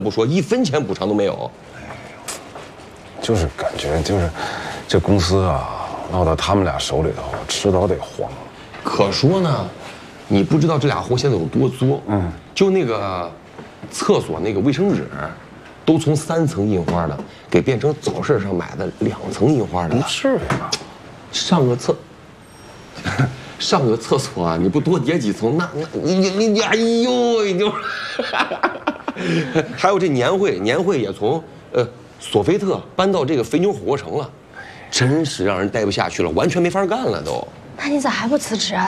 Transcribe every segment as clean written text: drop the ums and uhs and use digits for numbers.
不说1分钱补偿都没有。 就是感觉这公司啊，落到他们俩手里头，迟早得黄。 可说呢，你不知道这俩货现在有多作。就那个厕所那个卫生纸，都从3层印花的给变成早市上买的2层印花的。 不至于吧？ 上个厕所啊，你不多叠几层，那你哎呦，你就还有这年会也从索菲特搬到这个肥牛火锅城了，真是让人待不下去了，完全没法干了都。 那你咋还不辞职啊？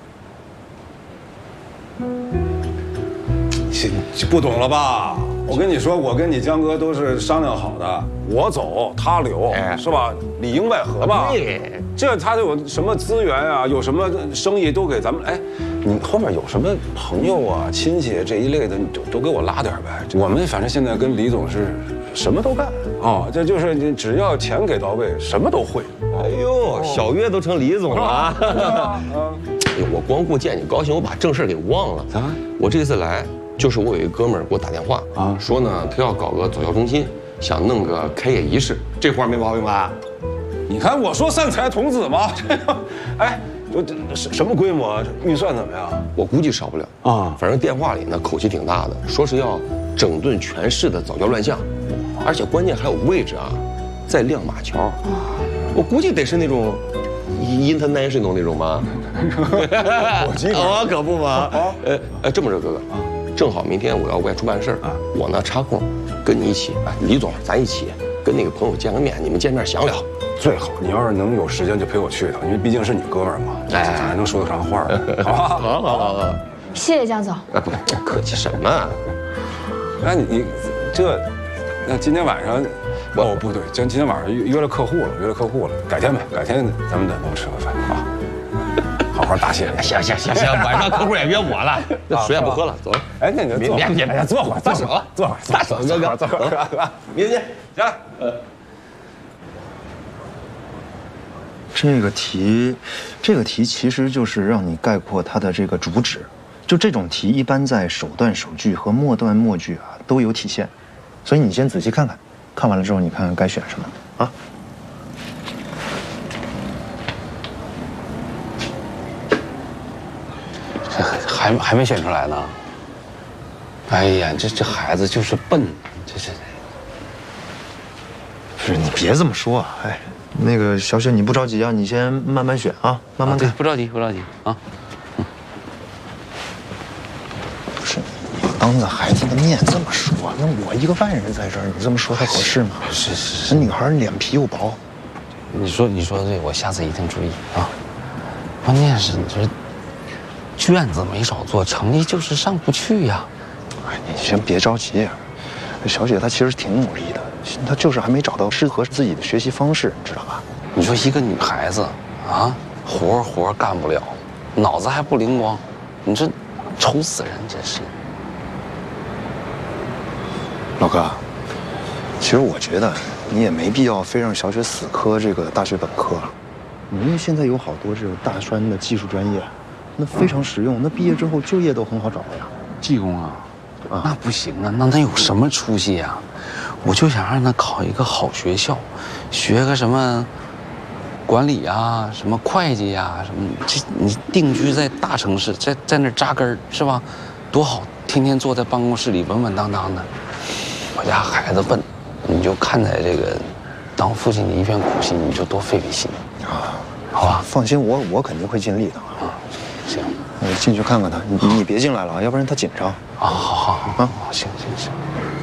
不懂了吧？我跟你说，我跟你江哥都是商量好的，我走他留，是吧？里应外合吧。 对， 这他有什么资源啊？有什么生意都给咱们。哎，你后面有什么朋友啊、亲戚这一类的，你都给我拉点呗。我们反正现在跟李总是什么都干啊，这就是你只要钱给到位，什么都会。 哎呦，小月都成李总了啊！我光顾见你高兴，我把正事给忘了。我这次来。就是我有一哥们儿给我打电话啊，说呢他要搞个早教中心，想弄个开业仪式，这活儿没毛病吧？ 你看我说善财童子嘛，这个，哎，什么规模？预算怎么样？ 我估计少不了啊，反正电话里呢口气挺大的，说是要整顿全市的早教乱象，而且关键还有位置啊，在亮马桥，我估计得是那种international 那种吧。我可不嘛。这么着，哥哥。正好明天我要外出办事儿啊，我呢插空，跟你一起，李总咱一起跟那个朋友见个面，你们见面详聊。 最好你要是能有时间就陪我去一趟，因为毕竟是你哥们儿嘛，咱还能说得上话，好吧？好。 谢谢江总。 不客气什么？ 那那今天晚上，不对，今天晚上约了客户了，改天呗，改天咱们再能吃个饭啊。好好答谢你。 行，晚上客户也约我了，水也不喝了，走了。 哎，那你别坐会儿， 撒手，撒手，哥哥， 坐会儿， 明天见。 这个题其实就是让你概括它的这个主旨。就这种题，一般在首段首句和末段末句啊都有体现，所以你先仔细看看，看完了之后你看看该选什么啊。 还没选出来呢。哎呀，这孩子就是笨，这是。 不是你别这么说啊！哎，那个小雪你不着急啊，你先慢慢选啊，慢慢看。 不着急啊。 不是，你当着孩子的面这么说，那我一个外人在这儿，你这么说他合适吗？ 是， 那女孩脸皮又薄。 你说的对，我下次一定注意啊。关键是你这。卷子没少做，成绩就是上不去呀。 哎，你先别着急，小雪她其实挺努力的，她就是还没找到适合自己的学习方式，你知道吧？ 你说一个女孩子啊，活干不了，脑子还不灵光，你这愁死人，真是。 老哥，其实我觉得你也没必要非让小雪死磕这个大学本科，因为现在有好多这种大专的技术专业。那非常实用，那毕业之后就业都很好找的呀。 技工啊，那不行啊，那他有什么出息呀？我就想让他考一个好学校，学个什么管理啊，什么会计啊，什么你定居在大城市，在那扎根是吧？多好，天天坐在办公室里稳稳当当的。我家孩子笨，你就看在这个当父亲的一片苦心，你就多费心啊，好吧？ 放心，我肯定会尽力的啊。 行， 我进去看看他，你别进来了啊，要不然他紧张。 好啊，行。